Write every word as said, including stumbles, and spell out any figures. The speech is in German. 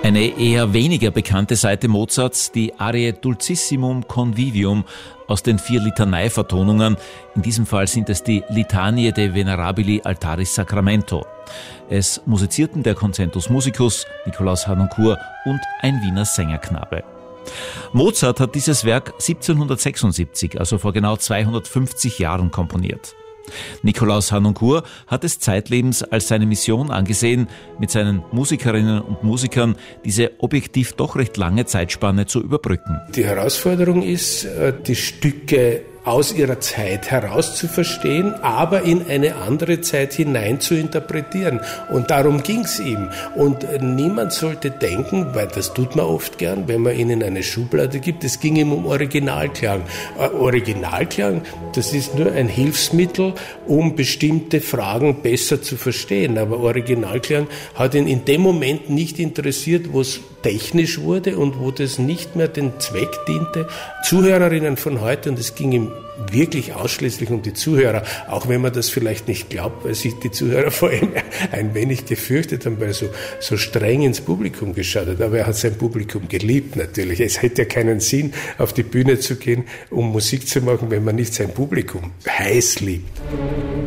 Eine eher weniger bekannte Seite Mozarts, die Arie Dulcissimum Convivium aus den vier Litanei-Vertonungen. In diesem Fall sind es die Litanie de Venerabili Altaris Sacramento. Es musizierten der Concentus Musicus, Nikolaus Harnoncourt und ein Wiener Sängerknabe. Mozart hat dieses Werk siebzehnhundertsechsundsiebzig, also vor genau zweihundertfünfzig Jahren, komponiert. Nikolaus Harnoncourt hat es zeitlebens als seine Mission angesehen, mit seinen Musikerinnen und Musikern diese objektiv doch recht lange Zeitspanne zu überbrücken. Die Herausforderung ist, die Stücke aus ihrer Zeit heraus zu verstehen, aber in eine andere Zeit hinein zu interpretieren. Und darum ging es ihm. Und niemand sollte denken, weil das tut man oft gern, wenn man ihnen eine Schublade gibt, es ging ihm um Originalklang. Äh, Originalklang, das ist nur ein Hilfsmittel, um bestimmte Fragen besser zu verstehen. Aber Originalklang hat ihn in dem Moment nicht interessiert, wo es technisch wurde und wo das nicht mehr den Zweck diente. Zuhörerinnen von heute, und es ging ihm wirklich ausschließlich um die Zuhörer, auch wenn man das vielleicht nicht glaubt, weil sich die Zuhörer vor ihm ein wenig gefürchtet haben, weil er so, so streng ins Publikum geschaut hat. Aber er hat sein Publikum geliebt natürlich. Es hätte ja keinen Sinn, auf die Bühne zu gehen, um Musik zu machen, wenn man nicht sein Publikum heiß liebt.